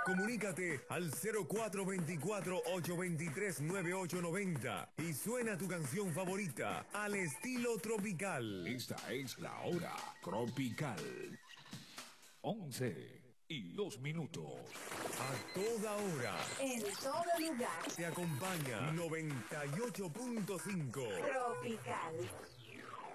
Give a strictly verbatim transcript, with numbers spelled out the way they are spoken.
Comunícate al cero cuatro dos cuatro, ocho dos tres, nueve ocho nueve cero y suena tu canción favorita al estilo tropical. Esta es la hora tropical. once y dos minutos. A toda hora. En todo lugar. Te acompaña noventa y ocho punto cinco. Tropical.